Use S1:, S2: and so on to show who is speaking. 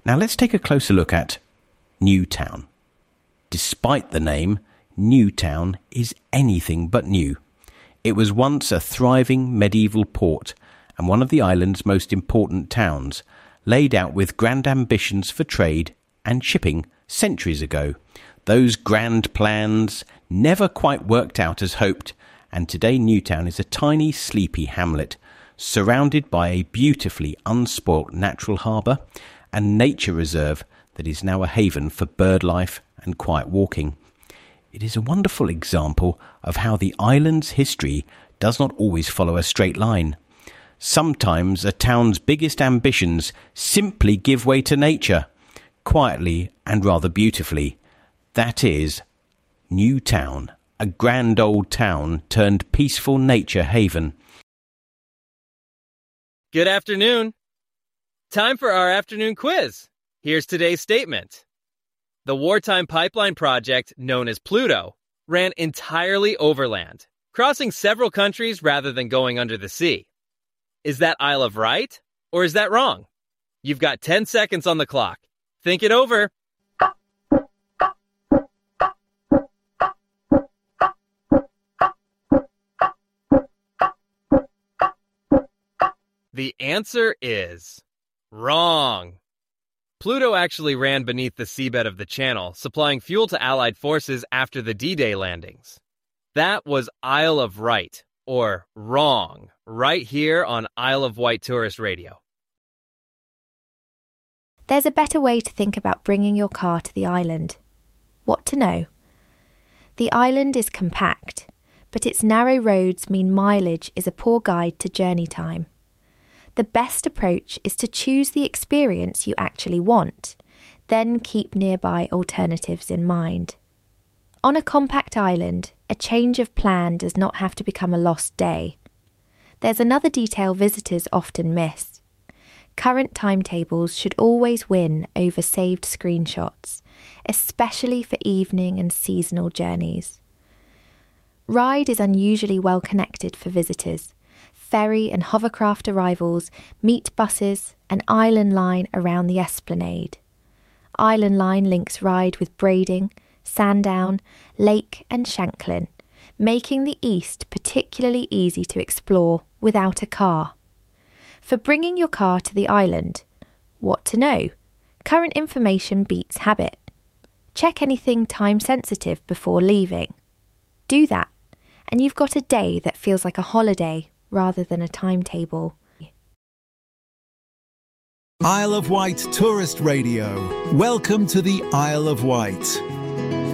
S1: Now let's take a closer look at Newtown. Despite the name, Newtown is anything but new. It was once a thriving medieval port and one of the island's most important towns, laid out with grand ambitions for trade and shipping centuries ago. Those grand plans never quite worked out as hoped, and today Newtown is a tiny, sleepy hamlet, surrounded by a beautifully unspoilt natural harbour and nature reserve that is now a haven for bird life and quiet walking. It is a wonderful example of how the island's history does not always follow a straight line. Sometimes a town's biggest ambitions simply give way to nature, quietly and rather beautifully. That is Newtown, a grand old town turned peaceful nature haven.
S2: Good afternoon. Time for our afternoon quiz. Here's today's statement. The wartime pipeline project, known as Pluto, ran entirely overland, crossing several countries rather than going under the sea. Is that Isle of Wight, or is that wrong? You've got 10 seconds on the clock. Think it over. The answer is wrong. Pluto actually ran beneath the seabed of the Channel, supplying fuel to Allied forces after the D-Day landings. That was Isle of Wight, or wrong, right here on Isle of Wight Tourist Radio.
S3: There's a better way to think about bringing your car to the island. What to know? The island is compact, but its narrow roads mean mileage is a poor guide to journey time. The best approach is to choose the experience you actually want, then keep nearby alternatives in mind. On a compact island, a change of plan does not have to become a lost day. There's another detail visitors often miss. Current timetables should always win over saved screenshots, especially for evening and seasonal journeys. Ryde is unusually well connected for visitors. Ferry and hovercraft arrivals meet buses and Island Line around the Esplanade. Island Line links Ryde with Brading, Sandown, Lake and Shanklin, making the east particularly easy to explore without a car. For bringing your car to the island, what to know? Current information beats habit. Check anything time-sensitive before leaving. Do that, and you've got a day that feels like a holiday rather than a timetable.
S4: Isle of Wight Tourist Radio. Welcome to the Isle of Wight.